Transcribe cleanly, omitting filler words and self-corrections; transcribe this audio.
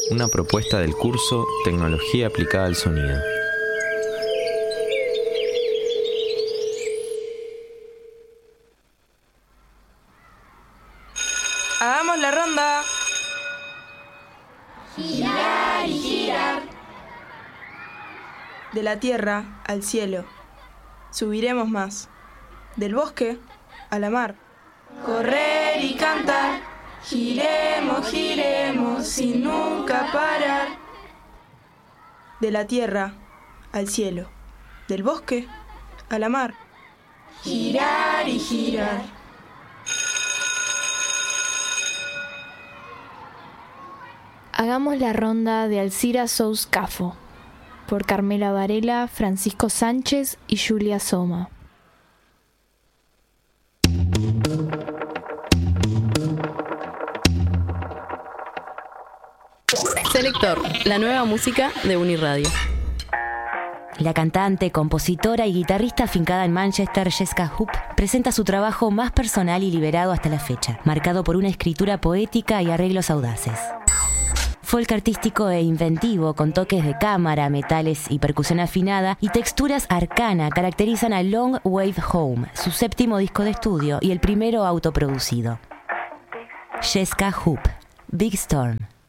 una propuesta del curso Tecnología aplicada al sonido. ¡Hagamos la ronda! Girar y girar. De la tierra al cielo, subiremos más. Del bosque a la mar. Correr y cantar, giremos, giremos sin nunca parar. De la tierra al cielo, del bosque a la mar. Girar y girar. Hagamos la ronda de Alcira Sous Cafo, por Carmela Varela, Francisco Sánchez y Julia Soma. Selector, la nueva música de Uniradio. La cantante, compositora y guitarrista afincada en Manchester, Jessica Hoop, presenta su trabajo más personal y liberado hasta la fecha, marcado por una escritura poética y arreglos audaces. Folk artístico e inventivo, con toques de cámara, metales y percusión afinada, y texturas arcana, caracterizan a Long Wave Home, su séptimo disco de estudio y el primero autoproducido. Jessica Hoop, Big Storm.